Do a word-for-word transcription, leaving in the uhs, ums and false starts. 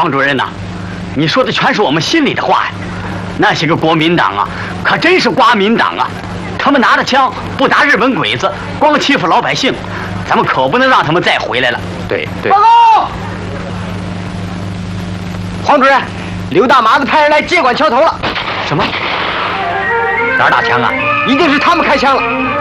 黄主任呐，你说的全是我们心里的话呀。那些个国民党啊，可真是瓜民党啊！他们拿着枪不打日本鬼子，光欺负老百姓，咱们可不能让他们再回来了。 对对。 报告，黄主任，刘大麻子派人来接管桥头了。 什么？哪儿打枪啊？ 一定是他们开枪了。